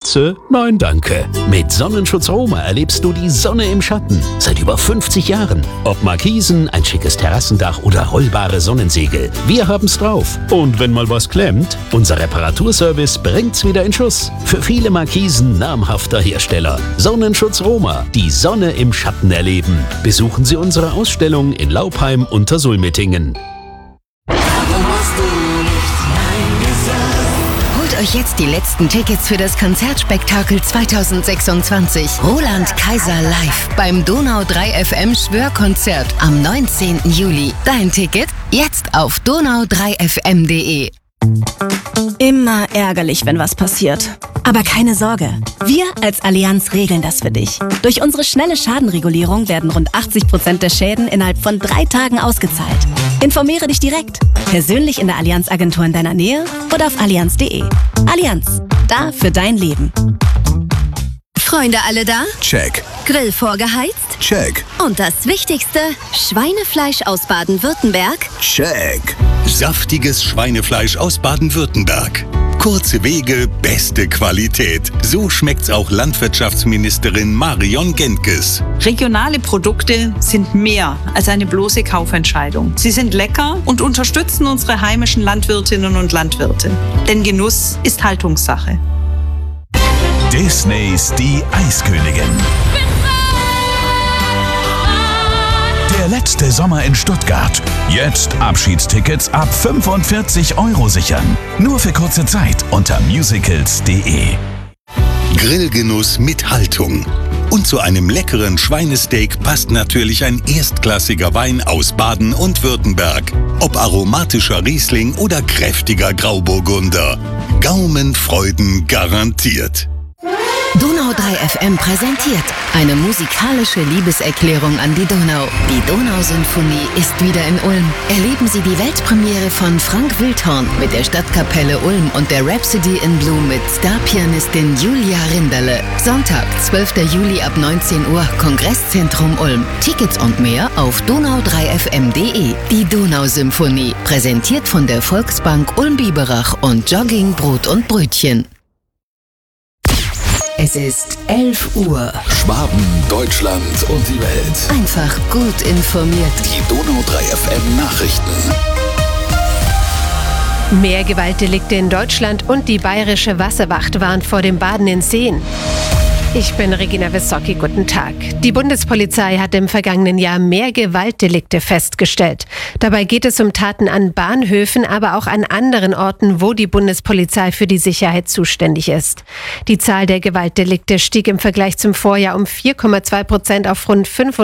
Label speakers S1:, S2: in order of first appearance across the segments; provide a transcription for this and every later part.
S1: Hitze? Nein, danke. Mit Sonnenschutz Roma erlebst du die Sonne im Schatten. Seit über 50 Jahren. Ob Markisen, ein schickes Terrassendach oder rollbare Sonnensegel. Wir haben's drauf. Und wenn mal was klemmt, unser Reparaturservice bringt's wieder in Schuss. Für viele Markisen namhafter Hersteller. Sonnenschutz Roma. Die Sonne im Schatten erleben. Besuchen Sie unsere Ausstellung in Laupheim unter Sulmettingen.
S2: Holt euch jetzt die letzten Tickets für das Konzertspektakel 2026. Roland Kaiser live beim Donau 3 FM Schwörkonzert am 19. Juli. Dein Ticket jetzt auf donau3fm.de.
S3: Immer ärgerlich, wenn was passiert. Aber keine Sorge, wir als Allianz regeln das für dich. Durch unsere schnelle Schadenregulierung werden rund 80% der Schäden innerhalb von 3 Tagen ausgezahlt. Informiere dich direkt, persönlich in der Allianz-Agentur in deiner Nähe oder auf allianz.de. Allianz, da für dein Leben.
S2: Freunde alle da?
S4: Check.
S2: Grill vorgeheizt?
S4: Check.
S2: Und das Wichtigste, Schweinefleisch aus Baden-Württemberg?
S4: Check.
S5: Saftiges Schweinefleisch aus Baden-Württemberg. Kurze Wege, beste Qualität. So schmeckt's auch Landwirtschaftsministerin Marion Gentges.
S6: Regionale Produkte sind mehr als eine bloße Kaufentscheidung. Sie sind lecker und unterstützen unsere heimischen Landwirtinnen und Landwirte. Denn Genuss ist Haltungssache.
S7: Disneys Die Eiskönigin. Der letzte Sommer in Stuttgart. Jetzt Abschiedstickets ab 45 € sichern. Nur für kurze Zeit unter musicals.de.
S5: Grillgenuss mit Haltung. Und zu einem leckeren Schweinesteak passt natürlich ein erstklassiger Wein aus Baden und Württemberg. Ob aromatischer Riesling oder kräftiger Grauburgunder. Gaumenfreuden garantiert.
S2: Donau 3 FM präsentiert eine musikalische Liebeserklärung an die Donau. Die Donausymphonie ist wieder in Ulm. Erleben Sie die Weltpremiere von Frank Wildhorn mit der Stadtkapelle Ulm und der Rhapsody in Blue mit Starpianistin Julia Rinderle. Sonntag, 12. Juli ab 19 Uhr, Kongresszentrum Ulm. Tickets und mehr auf donau3fm.de. Die Donausymphonie, präsentiert von der Volksbank Ulm-Biberach und Jogging, Brot und Brötchen. Es ist 11 Uhr.
S4: Schwaben, Deutschland und die Welt.
S2: Einfach gut informiert.
S4: Die Donau 3 FM Nachrichten.
S8: Mehr Gewaltdelikte in Deutschland und die bayerische Wasserwacht warnt vor dem Baden in Seen. Ich bin Regina Wissocki, guten Tag. Die Bundespolizei hat im vergangenen Jahr mehr Gewaltdelikte festgestellt. Dabei geht es um Taten an Bahnhöfen, aber auch an anderen Orten, wo die Bundespolizei für die Sicherheit zuständig ist. Die Zahl der Gewaltdelikte stieg im Vergleich zum Vorjahr um 4,2% auf rund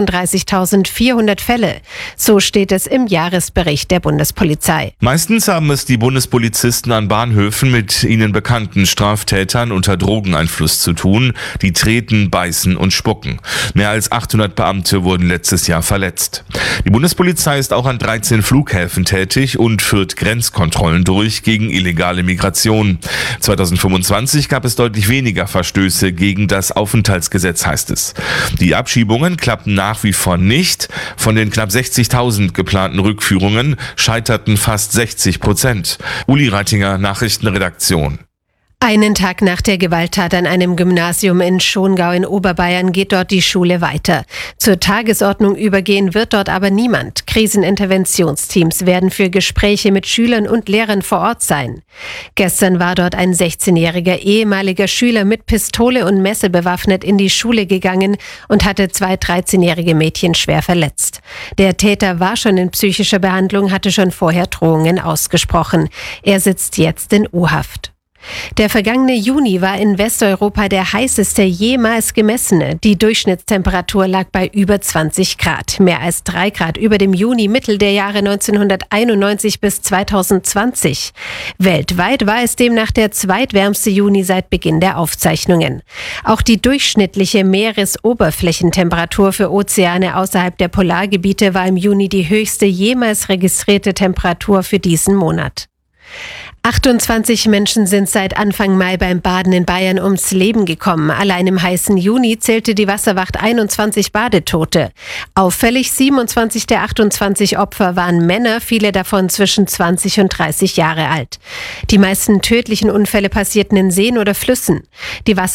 S8: 35.400 Fälle. So steht es im Jahresbericht der Bundespolizei.
S9: Meistens haben es die Bundespolizisten an Bahnhöfen mit ihnen bekannten Straftätern unter Drogeneinfluss zu tun, die treten, beißen und spucken. Mehr als 800 Beamte wurden letztes Jahr verletzt. Die Bundespolizei ist auch an 13 Flughäfen tätig und führt Grenzkontrollen durch gegen illegale Migration. 2025 gab es deutlich weniger Verstöße gegen das Aufenthaltsgesetz, heißt es. Die Abschiebungen klappen nach wie vor nicht. Von den knapp 60.000 geplanten Rückführungen scheiterten fast 60%. Uli Reitinger, Nachrichtenredaktion.
S8: Einen Tag nach der Gewalttat an einem Gymnasium in Schongau in Oberbayern geht dort die Schule weiter. Zur Tagesordnung übergehen wird dort aber niemand. Kriseninterventionsteams werden für Gespräche mit Schülern und Lehrern vor Ort sein. Gestern war dort ein 16-jähriger ehemaliger Schüler mit Pistole und Messer bewaffnet in die Schule gegangen und hatte 2 13-jährige Mädchen schwer verletzt. Der Täter war schon in psychischer Behandlung, hatte schon vorher Drohungen ausgesprochen. Er sitzt jetzt in U-Haft. Der vergangene Juni war in Westeuropa der heißeste jemals gemessene. Die Durchschnittstemperatur lag bei über 20 Grad, mehr als 3 Grad über dem Juni-Mittel der Jahre 1991 bis 2020. Weltweit war es demnach der zweitwärmste Juni seit Beginn der Aufzeichnungen. Auch die durchschnittliche Meeresoberflächentemperatur für Ozeane außerhalb der Polargebiete war im Juni die höchste jemals registrierte Temperatur für diesen Monat. 28 Menschen sind seit Anfang Mai beim Baden in Bayern ums Leben gekommen. Allein im heißen Juni zählte die Wasserwacht 21 Badetote. Auffällig 27 der 28 Opfer waren Männer, viele davon zwischen 20 und 30 Jahre alt. Die meisten tödlichen Unfälle passierten in Seen oder Flüssen. Die